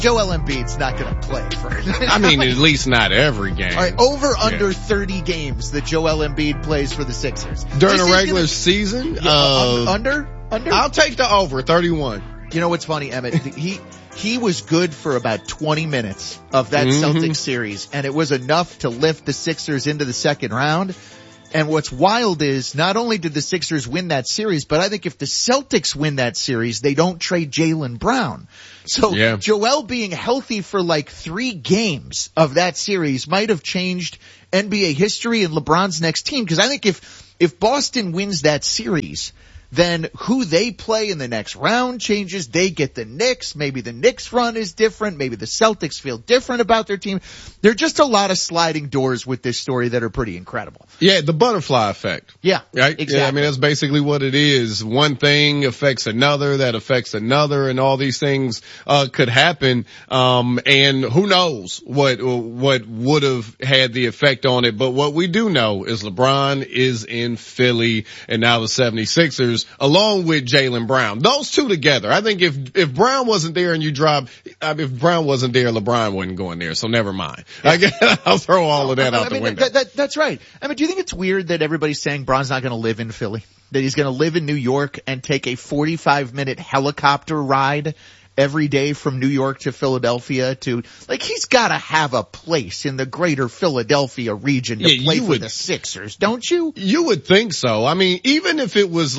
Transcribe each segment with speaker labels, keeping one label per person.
Speaker 1: Joel Embiid's not going to play for.
Speaker 2: I mean, at least not every game.
Speaker 1: All right, under 30 games that Joel Embiid plays for the Sixers
Speaker 2: during a regular season.
Speaker 1: Under.
Speaker 2: I'll take the over 31.
Speaker 1: You know what's funny, Emmett? He was good for about 20 minutes of that Celtics series, and it was enough to lift the Sixers into the second round. And what's wild is not only did the Sixers win that series, but I think if the Celtics win that series, they don't trade Jaylen Brown. So Joel being healthy for like 3 games of that series might have changed NBA history and LeBron's next team. Because I think if Boston wins that series, then who they play in the next round changes. They get the Knicks. Maybe the Knicks run is different. Maybe the Celtics feel different about their team. There are just a lot of sliding doors with this story that are pretty incredible.
Speaker 2: Yeah, the butterfly effect.
Speaker 1: Yeah,
Speaker 2: right?
Speaker 1: Exactly.
Speaker 2: Yeah, I mean, that's basically what it is. One thing affects another, that affects another, and all these things could happen. And who knows what would have had the effect on it. But what we do know is LeBron is in Philly, and now the 76ers, along with Jaylen Brown. Those two together. I think if Brown wasn't there and if Brown wasn't there, LeBron wasn't going there. So never mind. I'll throw all of that out the window.
Speaker 1: That's right. I mean, do you think it's weird that everybody's saying Brown's not going to live in Philly? That he's going to live in New York and take a 45-minute helicopter ride every day from New York to Philadelphia he's got to have a place in the greater Philadelphia region to play for the Sixers, don't you?
Speaker 2: You would think so. I mean, even if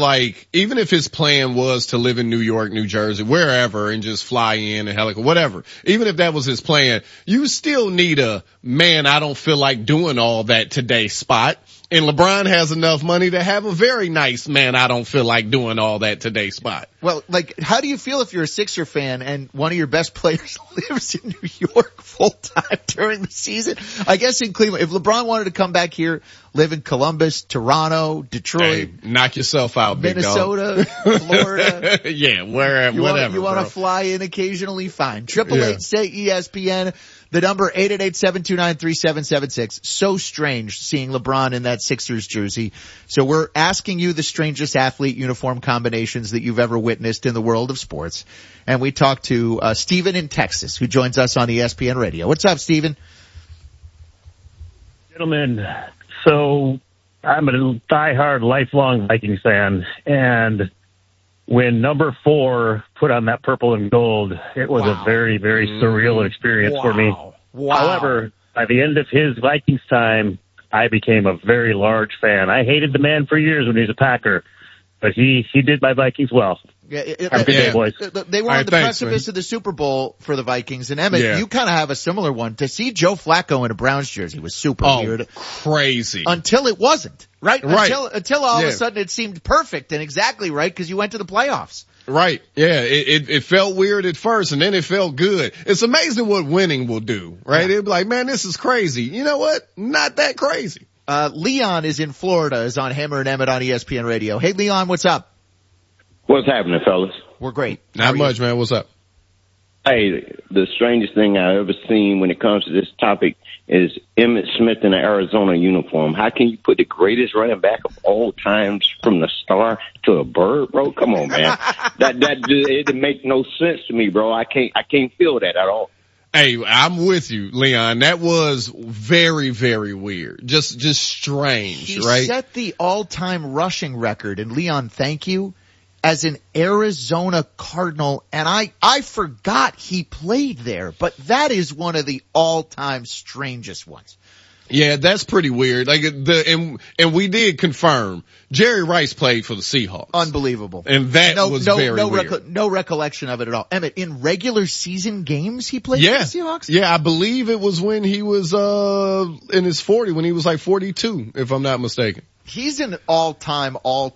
Speaker 2: his plan was to live in New York, New Jersey, wherever, and just fly in a helicopter, whatever, even if that was his plan, you still need a man, I don't feel like doing all that today spot. And LeBron has enough money to have a very nice man, I don't feel like doing all that today spot.
Speaker 1: Well, how do you feel if you're a Sixer fan and one of your best players lives in New York full time during the season? I guess in Cleveland, if LeBron wanted to come back here, live in Columbus, Toronto, Detroit.
Speaker 2: Hey, knock yourself out,
Speaker 1: Minnesota, Florida.
Speaker 2: Yeah, whatever.
Speaker 1: You want to fly in occasionally? Fine. 888 say ESPN. The number 888-729-3776. So strange seeing LeBron in that Sixers jersey. So we're asking you the strangest athlete uniform combinations that you've ever witnessed in the world of sports. And we talked to Steven in Texas, who joins us on ESPN Radio. What's up, Steven?
Speaker 3: Gentlemen, so I'm a diehard, lifelong Vikings fan, and when number 4 put on that purple and gold, it was a very, very surreal experience for me.
Speaker 1: Wow.
Speaker 3: However, by the end of his Vikings time, I became a very large fan. I hated the man for years when he was a Packer, but he did my Vikings well. Have a good day, boys.
Speaker 1: They were on the precipice of the Super Bowl for the Vikings. And Emmett, you kind of have a similar one. To see Joe Flacco in a Browns jersey was super weird.
Speaker 2: Crazy.
Speaker 1: Until it wasn't, right? Until all of a sudden it seemed perfect and exactly right because you went to the playoffs.
Speaker 2: Right. Yeah. It felt weird at first and then it felt good. It's amazing what winning will do, right? It'd be like, man, this is crazy. You know what? Not that crazy.
Speaker 1: Leon is in Florida, is on Hammer and Emmett on ESPN Radio. Hey, Leon, what's up?
Speaker 4: What's happening, fellas?
Speaker 1: We're great.
Speaker 2: Not much, man. What's up?
Speaker 4: Hey, the strangest thing I've ever seen when it comes to this topic is Emmitt Smith in an Arizona uniform. How can you put the greatest running back of all times from the star to a bird, bro? Come on, man. It didn't make no sense to me, bro. I can't feel that at all.
Speaker 2: Hey, I'm with you, Leon. That was very, very weird. Just strange, right?
Speaker 1: He set the all-time rushing record, and Leon, thank you, as an Arizona Cardinal, and I forgot he played there, but that is one of the all-time strangest ones.
Speaker 2: Yeah, that's pretty weird. And we did confirm Jerry Rice played for the Seahawks.
Speaker 1: Unbelievable.
Speaker 2: And that was very weird.
Speaker 1: No recollection of it at all. Emmett, in regular season games he played for the Seahawks?
Speaker 2: Yeah, I believe it was when he was in his 40, when he was like 42, if I'm not mistaken.
Speaker 1: He's an all-time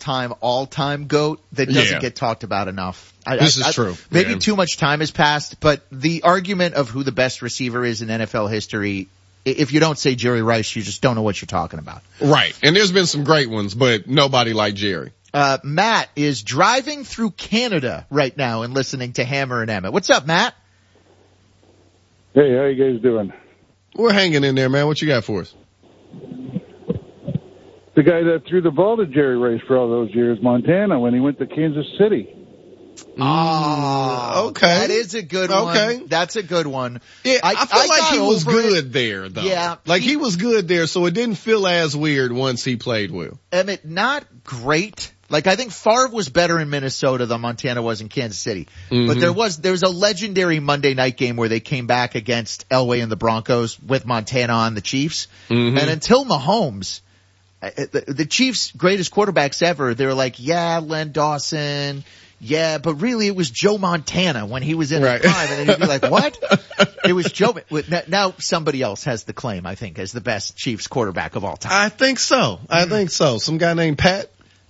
Speaker 1: GOAT that doesn't get talked about enough.
Speaker 2: This is true.
Speaker 1: Maybe too much time has passed, but the argument of who the best receiver is in NFL history, if you don't say Jerry Rice, you just don't know what you're talking about.
Speaker 2: Right. And there's been some great ones, but nobody like Jerry.
Speaker 1: Matt is driving through Canada right now and listening to Hammer and Emmett. What's up, Matt?
Speaker 5: Hey, how you guys doing?
Speaker 2: We're hanging in there, man. What you got for us?
Speaker 5: The guy that threw the ball to Jerry Rice for all those years, Montana, when he went to Kansas City.
Speaker 2: Okay.
Speaker 1: That is a good one.
Speaker 2: Okay.
Speaker 1: That's a good one.
Speaker 2: Yeah, I feel like he was good there, though.
Speaker 1: Yeah.
Speaker 2: Like he was good there, so it didn't feel as weird once he played well.
Speaker 1: Emmett, not great. Like I think Favre was better in Minnesota than Montana was in Kansas City.
Speaker 2: Mm-hmm.
Speaker 1: But there was a legendary Monday night game where they came back against Elway and the Broncos with Montana on the Chiefs.
Speaker 2: Mm-hmm.
Speaker 1: And until Mahomes, the Chiefs' greatest quarterbacks ever, they were like, yeah, Len Dawson. Yeah, but really it was Joe Montana when he was in his prime. And then you'd be like, what? It was Joe. Now somebody else has the claim, I think, as the best Chiefs quarterback of all time.
Speaker 2: I think so. Some guy named Pat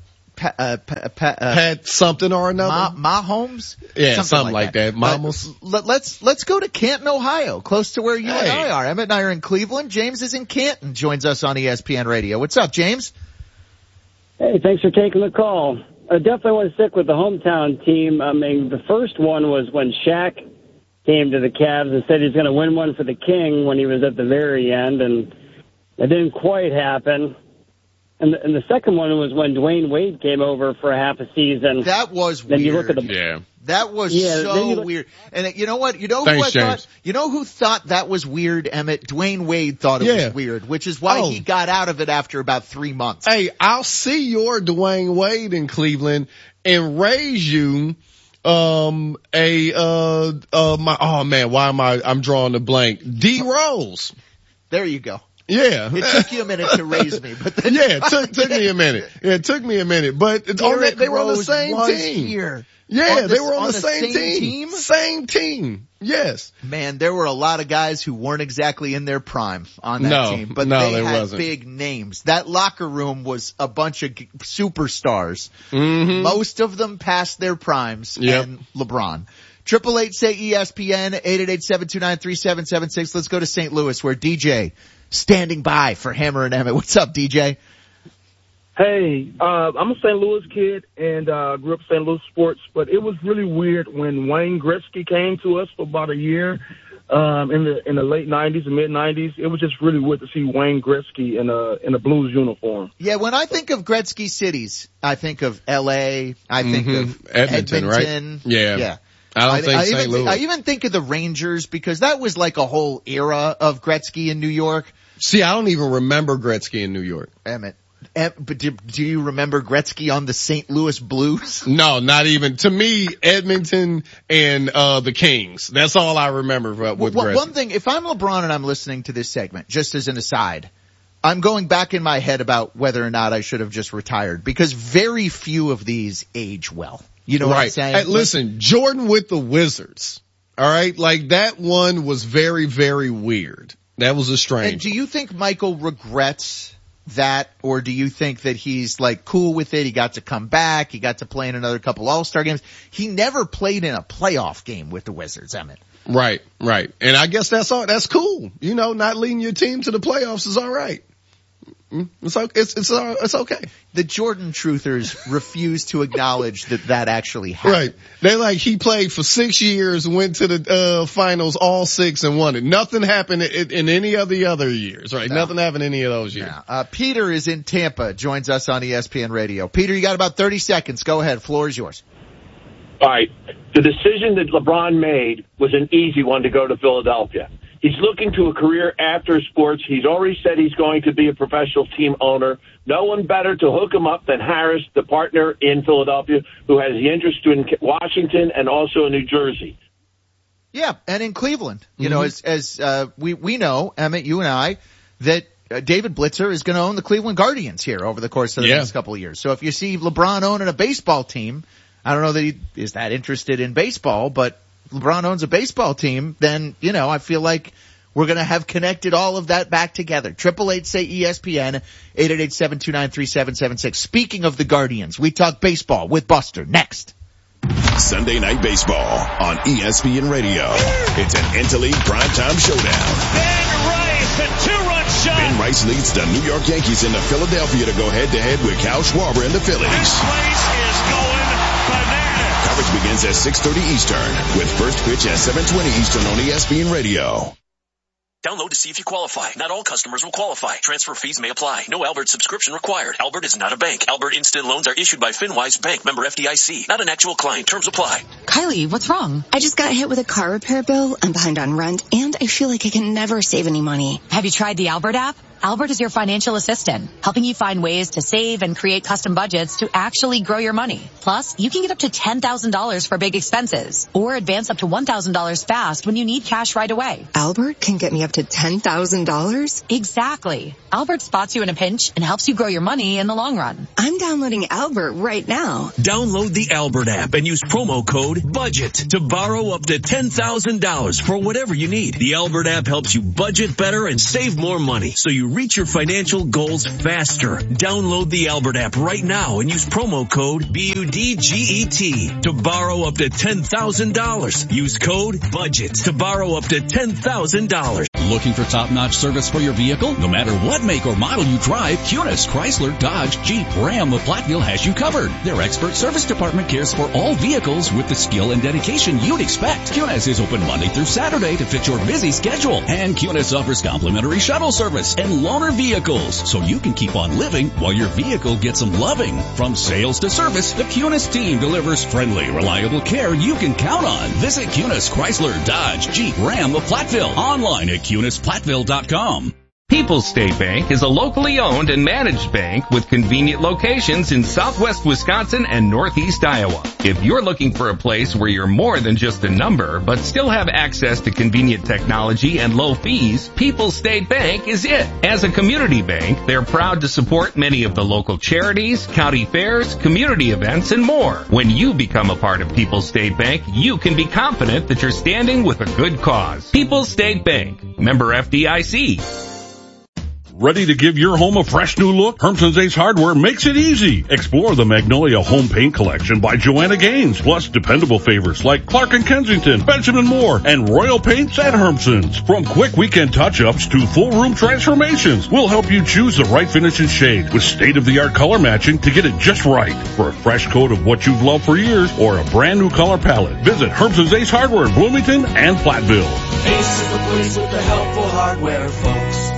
Speaker 2: something or another.
Speaker 1: Mahomes?
Speaker 2: Yeah, something like that. Mahomes.
Speaker 1: Let's go to Canton, Ohio, close to where you and I are. Emmett and I are in Cleveland. James is in Canton, joins us on ESPN Radio. What's up, James?
Speaker 6: Hey, thanks for taking the call. I definitely want to stick with the hometown team. I mean, the first one was when Shaq came to the Cavs and said he's going to win one for the King when he was at the very end, and it didn't quite happen. And the second one was when Dwayne Wade came over for a half a season.
Speaker 1: That was
Speaker 6: then
Speaker 1: weird.
Speaker 6: You look at
Speaker 1: that was so weird. And you know what? You know who
Speaker 2: Thanks,
Speaker 1: I thought? You know who thought that was weird, Emmett? Dwayne Wade thought it was weird, which is why he got out of it after about 3 months.
Speaker 2: Hey, I'll see your Dwayne Wade in Cleveland and raise you I'm drawing a blank. D Rose.
Speaker 1: There you go.
Speaker 2: Yeah.
Speaker 1: It took you a minute to raise me, but then
Speaker 2: yeah, it took me a minute. Yeah, it took me a minute, but they were on the same team.
Speaker 1: Here.
Speaker 2: Yeah, they were on the same team. Same team. Yes.
Speaker 1: Man, there were a lot of guys who weren't exactly in their prime on that team, but they had big names. That locker room was a bunch of superstars.
Speaker 2: Mm-hmm.
Speaker 1: Most of them past their primes and LeBron. 888-SAY-ESPN, 888-729-3776. Let's go to St. Louis where DJ standing by for Hammer and Emmett. What's up, DJ?
Speaker 7: Hey, I'm a St. Louis kid and grew up St. Louis sports, but it was really weird when Wayne Gretzky came to us for about a year in the late 90s and mid 90s. It was just really weird to see Wayne Gretzky in a Blues uniform.
Speaker 1: Yeah, when I think of Gretzky cities, I think of L.A., I think of
Speaker 2: Edmonton, right? Yeah. I think St. Louis.
Speaker 1: I even think of the Rangers because that was like a whole era of Gretzky in New York.
Speaker 2: See, I don't even remember Gretzky in New York.
Speaker 1: Emmett. But do you remember Gretzky on the St. Louis Blues?
Speaker 2: No, not even. To me, Edmonton and the Kings. That's all I remember with Gretzky.
Speaker 1: One thing, if I'm LeBron and I'm listening to this segment, just as an aside, I'm going back in my head about whether or not I should have just retired because very few of these age well. You know what I'm saying?
Speaker 2: Hey, listen, Jordan with the Wizards. All right? Like that one was very, very weird. That was a strange.
Speaker 1: And do you think Michael regrets that, or do you think that he's like cool with it? He got to come back. He got to play in another couple All-Star games. He never played in a playoff game with the Wizards, Emmett.
Speaker 2: Right. And I guess that's all. That's cool. You know, not leading your team to the playoffs is all right. It's okay.
Speaker 1: The Jordan truthers refuse to acknowledge that actually happened.
Speaker 2: Right. They like he played for 6 years, went to the finals all 6 and won it. Nothing happened in any of the other years, right? No. Nothing happened any of those years.
Speaker 1: No. Peter is in Tampa, joins us on ESPN Radio. Peter, you got about 30 seconds. Go ahead. Floor is yours.
Speaker 8: All right. The decision that LeBron made was an easy one to go to Philadelphia. He's looking to a career after sports. He's already said he's going to be a professional team owner. No one better to hook him up than Harris, the partner in Philadelphia, who has the interest in Washington and also in New Jersey.
Speaker 1: Yeah, and in Cleveland. You know, as we know, Emmett, you and I, that David Blitzer is going to own the Cleveland Guardians here over the course of the next couple of years. So if you see LeBron owning a baseball team, I don't know that he is that interested in baseball, but LeBron owns a baseball team, then, you know, I feel like we're going to have connected all of that back together. 888-SAY-ESPN, 888-729-3776. Speaking of the Guardians, we talk baseball with Buster next.
Speaker 9: Sunday Night Baseball on ESPN Radio. It's an Interleague primetime showdown.
Speaker 10: Ben Rice, a two-run shot.
Speaker 9: Ben Rice leads the New York Yankees into Philadelphia to go head-to-head with Kyle Schwarber and the Phillies.
Speaker 10: This place is going bananas.
Speaker 9: Coverage begins at 6:30 Eastern with first pitch at 7:20 Eastern on ESPN Radio.
Speaker 11: Download to see if you qualify. Not all customers will qualify. Transfer fees may apply. No Albert subscription required. Albert is not a bank. Albert Instant Loans are issued by FinWise Bank, member FDIC. Not an actual client. Terms apply.
Speaker 12: Kylie, what's wrong? I just got hit with a car repair bill. I'm behind on rent, and I feel like I can never save any money.
Speaker 13: Have you tried the Albert app? Albert is your financial assistant, helping you find ways to save and create custom budgets to actually grow your money. Plus, you can get up to $10,000 for big expenses or advance up to $1,000 fast when you need cash right away.
Speaker 12: Albert can get me up to $10,000?
Speaker 13: Exactly. Albert spots you in a pinch and helps you grow your money in the long run.
Speaker 12: I'm downloading Albert right now.
Speaker 11: Download the Albert app and use promo code BUDGET to borrow up to $10,000 for whatever you need. The Albert app helps you budget better and save more money, so you reach your financial goals faster. Download the Albert app right now and use promo code BUDGET to borrow up to $10,000. Use code BUDGET to borrow up to $10,000.
Speaker 14: Looking for top-notch service for your vehicle? No matter what make or model you drive, Kunis, Chrysler, Dodge, Jeep, Ram of Platteville has you covered. Their expert service department cares for all vehicles with the skill and dedication you'd expect. Kunis is open Monday through Saturday to fit your busy schedule. And Kunis offers complimentary shuttle service and loaner vehicles, so you can keep on living while your vehicle gets some loving. From sales to service, the Kunis team delivers friendly, reliable care you can count on. Visit Kunis, Chrysler, Dodge, Jeep, Ram of Platteville. Online at KunisPlatteville.com.
Speaker 15: People's State Bank is a locally owned and managed bank with convenient locations in southwest Wisconsin and northeast Iowa. If you're looking for a place where you're more than just a number, but still have access to convenient technology and low fees, People's State Bank is it. As a community bank, they're proud to support many of the local charities, county fairs, community events, and more. When you become a part of People's State Bank, you can be confident that you're standing with a good cause. People's State Bank, member FDIC.
Speaker 16: Ready to give your home a fresh new look? Hermson's Ace Hardware makes it easy. Explore the Magnolia Home Paint Collection by Joanna Gaines, plus dependable favorites like Clark & Kensington, Benjamin Moore, and Royal Paints at Hermson's. From quick weekend touch-ups to full room transformations, we'll help you choose the right finish and shade with state-of-the-art color matching to get it just right. For a fresh coat of what you've loved for years or a brand new color palette, visit Hermson's Ace Hardware in Bloomington and Platteville.
Speaker 17: Ace is the place with the helpful hardware, folks.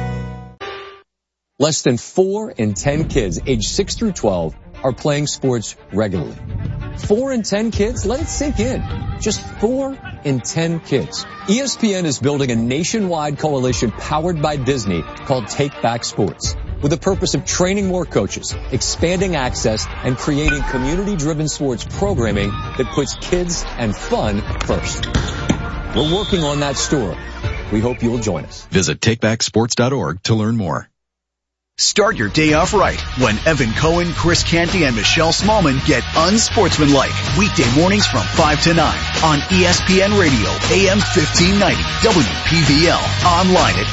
Speaker 18: Less than 4 in 10 kids aged 6 through 12 are playing sports regularly. 4 in 10 kids? Let it sink in. Just 4 in 10 kids. ESPN is building a nationwide coalition powered by Disney called Take Back Sports, with the purpose of training more coaches, expanding access, and creating community-driven sports programming that puts kids and fun first. We're working on that story. We hope you'll join us.
Speaker 19: Visit takebacksports.org to learn more.
Speaker 20: Start your day off right when Evan Cohen, Chris Canty, and Michelle Smallman get unsportsmanlike. Weekday mornings from 5 to 9 on ESPN Radio, AM 1590, WPVL. Online at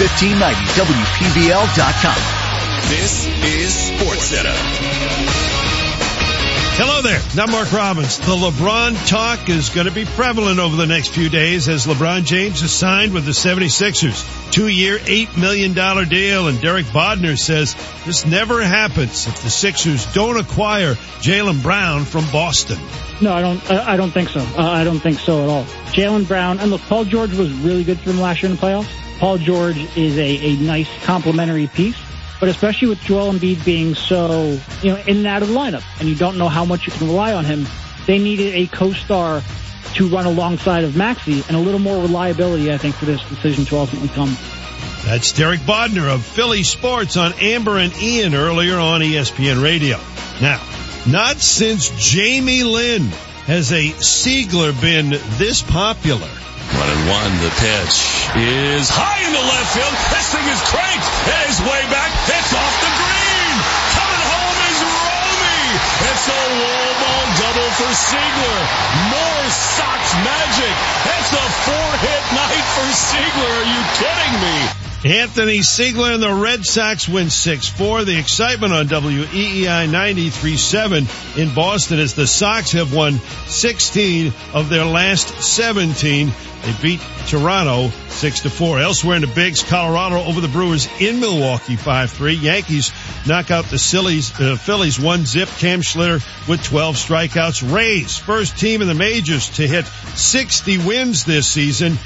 Speaker 20: AM1590WPVL.com.
Speaker 9: This is SportsCenter.
Speaker 21: Hello there, not Mark Robbins. The LeBron talk is going to be prevalent over the next few days as LeBron James is signed with the 76ers. 2-year, $8 million deal, and Derek Bodner says this never happens if the Sixers don't acquire Jaylen Brown from Boston.
Speaker 22: No, I don't think so. I don't think so at all. Jaylen Brown, and look, Paul George was really good for them last year in the playoffs. Paul George is a nice complementary piece. But especially with Joel Embiid being so, in and out of the lineup, and you don't know how much you can rely on him, they needed a co-star to run alongside of Maxey, and a little more reliability, I think, for this decision to ultimately come.
Speaker 21: That's Derek Bodner of Philly Sports on Amber and Ian earlier on ESPN Radio. Now, not since Jamie Lynn has a Siegler been this popular.
Speaker 23: 1-1, the pitch is high into left field. This thing is cranked. It is way back. It's off the green. Coming home is Romy. It's a wall ball double for Siegler. More Sox magic. It's a 4-hit night for Siegler. Are you kidding me?
Speaker 21: Anthony Siegler and the Red Sox win 6-4. The excitement on WEEI 93.7 in Boston as the Sox have won 16 of their last 17. They beat Toronto 6-4. Elsewhere in the Bigs, Colorado over the Brewers in Milwaukee 5-3. Yankees knock out the Phillies 1-0. Cam Schlitter with 12 strikeouts. Rays, first team in the majors to hit 60 wins this season.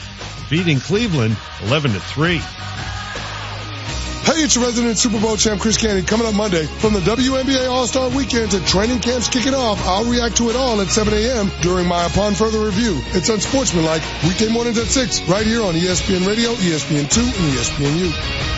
Speaker 21: beating Cleveland 11-3.
Speaker 3: Hey, it's your resident Super Bowl champ, Chris Canty. Coming up Monday, from the WNBA All-Star Weekend to training camps kicking off, I'll react to it all at 7 a.m. during my Upon Further Review. It's Unsportsmanlike, weekday mornings at 6, right here on ESPN Radio, ESPN2, and ESPNU.